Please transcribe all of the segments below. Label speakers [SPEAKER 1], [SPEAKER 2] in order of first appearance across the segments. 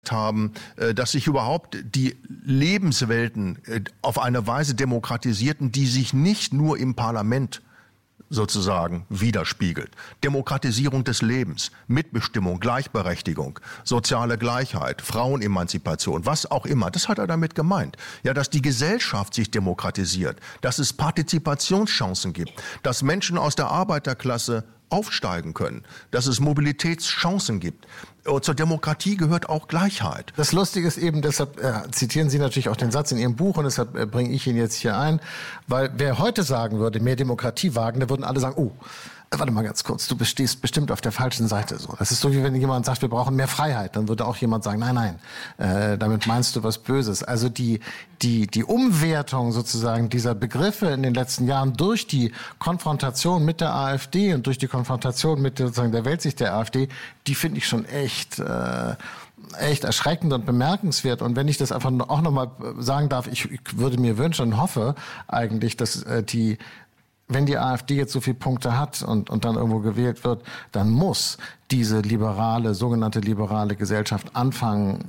[SPEAKER 1] haben, dass sich überhaupt die Lebenswelten auf eine Weise demokratisierten, die sich nicht nur im Parlament sozusagen widerspiegelt. Demokratisierung des Lebens, Mitbestimmung, Gleichberechtigung, soziale Gleichheit, Frauenemanzipation, was auch immer. Das hat er damit gemeint. Ja, dass die Gesellschaft sich demokratisiert, dass es Partizipationschancen gibt, dass Menschen aus der Arbeiterklasse aufsteigen können, dass es Mobilitätschancen gibt. Zur Demokratie gehört auch Gleichheit.
[SPEAKER 2] Das Lustige ist eben, deshalb zitieren Sie natürlich auch den Satz in Ihrem Buch und deshalb bringe ich ihn jetzt hier ein, weil wer heute sagen würde, mehr Demokratie wagen, da würden alle sagen, oh, warte mal ganz kurz, du stehst bestimmt auf der falschen Seite. So, das ist so, wie wenn jemand sagt, wir brauchen mehr Freiheit. Dann würde auch jemand sagen, nein, damit meinst du was Böses. Also die Umwertung sozusagen dieser Begriffe in den letzten Jahren durch die Konfrontation mit der AfD und durch die Konfrontation mit sozusagen der Weltsicht der AfD, die finde ich schon echt erschreckend und bemerkenswert. Und wenn ich das einfach auch nochmal sagen darf, ich würde mir wünschen und hoffe eigentlich, dass wenn die AfD jetzt so viele Punkte hat und dann irgendwo gewählt wird, dann muss diese sogenannte liberale Gesellschaft anfangen,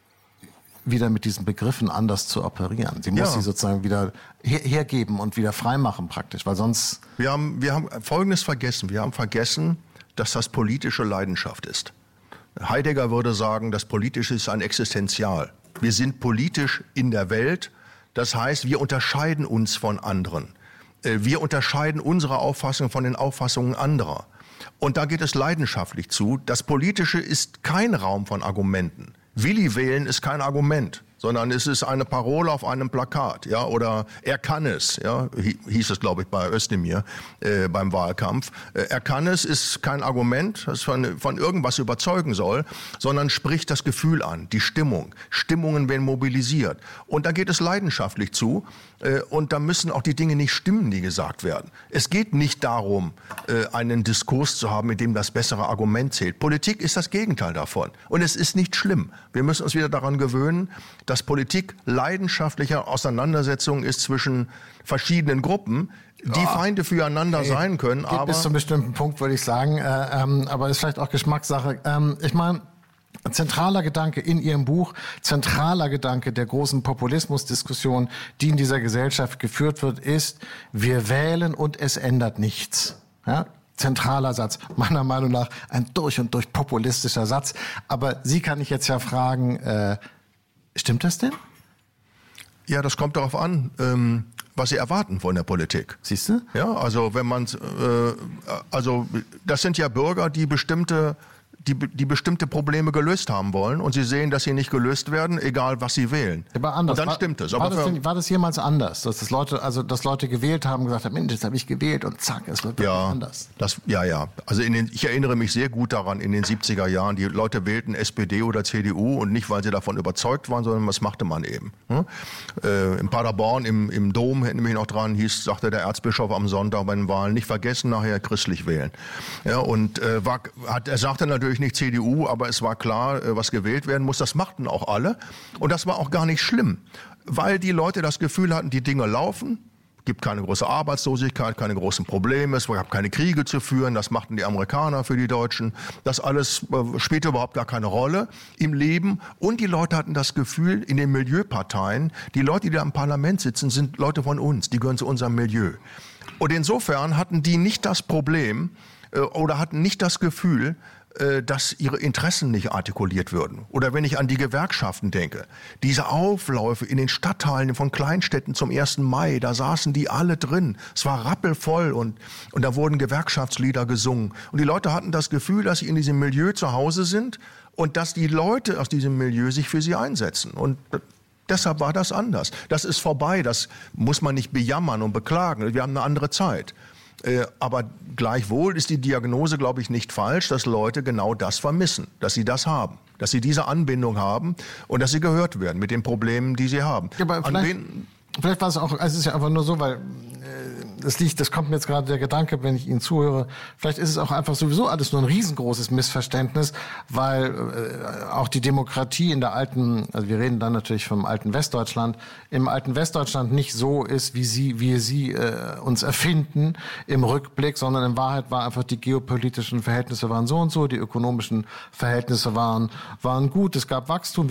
[SPEAKER 2] wieder mit diesen Begriffen anders zu operieren. Sie muss sie sozusagen wieder hergeben und wieder freimachen praktisch, weil sonst...
[SPEAKER 1] Wir haben Folgendes vergessen. Wir haben vergessen, dass das politische Leidenschaft ist. Heidegger würde sagen, das Politische ist ein Existenzial. Wir sind politisch in der Welt. Das heißt, wir unterscheiden uns von anderen. Wir unterscheiden unsere Auffassung von den Auffassungen anderer. Und da geht es leidenschaftlich zu. Das Politische ist kein Raum von Argumenten. Willi wählen ist kein Argument, sondern es ist eine Parole auf einem Plakat, ja, oder er kann es, ja, hieß es, glaube ich, bei Özdemir beim Wahlkampf. Er kann es ist kein Argument, das von irgendwas überzeugen soll, sondern spricht das Gefühl an, die Stimmung. Stimmungen werden mobilisiert. Und da geht es leidenschaftlich zu und da müssen auch die Dinge nicht stimmen, die gesagt werden. Es geht nicht darum, einen Diskurs zu haben, in dem das bessere Argument zählt. Politik ist das Gegenteil davon. Und es ist nicht schlimm. Wir müssen uns wieder daran gewöhnen, dass Politik leidenschaftliche Auseinandersetzung ist zwischen verschiedenen Gruppen, die Feinde füreinander sein können.
[SPEAKER 2] Aber bis zu einem bestimmten Punkt, würde ich sagen. Aber ist vielleicht auch Geschmackssache. Ich meine, zentraler Gedanke in Ihrem Buch, zentraler Gedanke der großen Populismusdiskussion, die in dieser Gesellschaft geführt wird, ist, wir wählen und es ändert nichts. Ja? Zentraler Satz, meiner Meinung nach ein durch und durch populistischer Satz. Aber Sie kann ich jetzt ja fragen, stimmt das denn?
[SPEAKER 1] Ja, das kommt darauf an, was Sie erwarten von der Politik.
[SPEAKER 2] Siehst du?
[SPEAKER 1] Ja, also wenn man, also das sind ja Bürger, die bestimmte Probleme gelöst haben wollen und sie sehen, dass sie nicht gelöst werden, egal was sie wählen.
[SPEAKER 2] Aber anders.
[SPEAKER 1] Und dann stimmt es.
[SPEAKER 2] War das jemals anders, dass Leute gewählt haben, gesagt haben, Mensch, jetzt habe ich gewählt und zack, es wird anders.
[SPEAKER 1] Ja. Also ich erinnere mich sehr gut daran, in den 70er Jahren, die Leute wählten SPD oder CDU und nicht, weil sie davon überzeugt waren, sondern was machte man eben. In Paderborn, im Dom, erinnere mich noch dran, sagte der Erzbischof am Sonntag bei den Wahlen, nicht vergessen, nachher christlich wählen. Ja, und er sagte natürlich nicht CDU, aber es war klar, was gewählt werden muss. Das machten auch alle. Und das war auch gar nicht schlimm, weil die Leute das Gefühl hatten, die Dinge laufen. Gibt keine große Arbeitslosigkeit, keine großen Probleme, es gab keine Kriege zu führen, das machten die Amerikaner für die Deutschen. Das alles spielte überhaupt gar keine Rolle im Leben. Und die Leute hatten das Gefühl, in den Milieuparteien, die Leute, die da im Parlament sitzen, sind Leute von uns, die gehören zu unserem Milieu. Und insofern hatten die nicht das Problem oder hatten nicht das Gefühl, dass ihre Interessen nicht artikuliert würden. Oder wenn ich an die Gewerkschaften denke, diese Aufläufe in den Stadtteilen von Kleinstädten zum 1. Mai, da saßen die alle drin. Es war rappelvoll und da wurden Gewerkschaftslieder gesungen. Und die Leute hatten das Gefühl, dass sie in diesem Milieu zu Hause sind und dass die Leute aus diesem Milieu sich für sie einsetzen. Und deshalb war das anders. Das ist vorbei, das muss man nicht bejammern und beklagen. Wir haben eine andere Zeit. Aber gleichwohl ist die Diagnose, glaube ich, nicht falsch, dass Leute genau das vermissen, dass sie das haben, dass sie diese Anbindung haben und dass sie gehört werden mit den Problemen, die sie haben.
[SPEAKER 2] Ja, aber vielleicht war es auch, also es ist ja einfach nur so, weil das kommt mir jetzt gerade der Gedanke, wenn ich Ihnen zuhöre, vielleicht ist es auch einfach sowieso alles nur ein riesengroßes Missverständnis, weil auch die Demokratie in der alten, also wir reden dann natürlich vom alten Westdeutschland, im alten Westdeutschland nicht so ist, wie wir sie uns erfinden im Rückblick, sondern in Wahrheit war einfach die geopolitischen Verhältnisse waren so und so, die ökonomischen Verhältnisse waren gut, es gab Wachstum.